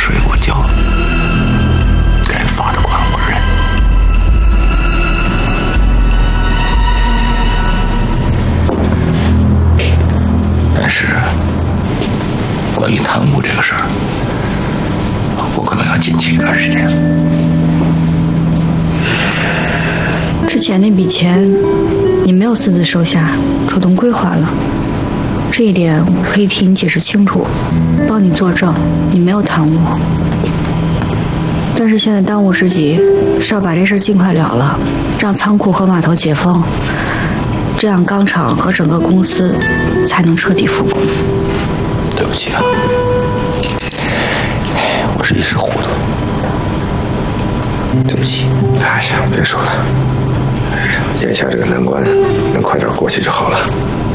睡过觉，该罚的款我认。但是，关于贪污这个事儿，我可能要禁期一段时间。 之前那笔钱，你没有私自收下，主动归还了。这一点我可以替你解释清楚，帮你作证，你没有贪污。但是现在当务之急是要把这事尽快了了，让仓库和码头解封，这样钢厂和整个公司才能彻底复工。 对不起啊，我是一时糊涂，对不起。 哎呀，别说了，眼下这个难关能快点过去就好了。